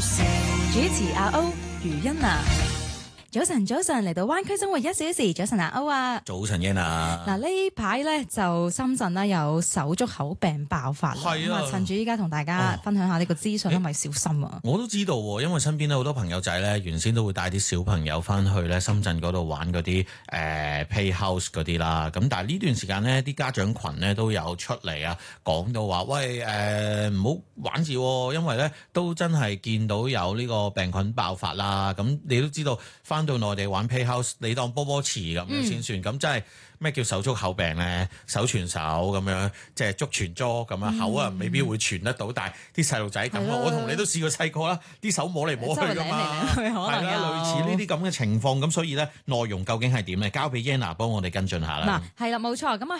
主持阿歐余欣娜。早晨，嚟到灣區生活1小時，早晨阿歐啊， 早晨欣娜。 嗱呢排咧就深圳咧有手足口病爆發啦， 係啊， 趁住依家同大家分享下呢個資訊，咪小心啊！ 我都知道喎，因為身邊咧好多朋友仔咧，原先都會帶啲小朋友翻去咧深圳嗰度玩嗰啲Playhouse 嗰啲啦。咁但係呢段時間咧，啲家長群咧都有出嚟啊，講到話喂唔好玩住，因為咧都真係見到有呢個病菌爆發啦。咁你都知道翻到內地玩 Playhouse， 你當波波池咁樣先算。咁真係咩叫手足口病咧？手傳手咁樣，即係足傳足咁樣，口啊未必會傳得到，但係啲細路仔咁啊，我同你都試過細個啦，啲手摸嚟摸去㗎嘛，係啦，類似呢啲咁嘅情況。咁所以咧內容究竟係點咧？交俾 Yana 幫我哋跟進下啦。 嗱，係啦，冇錯。咁啊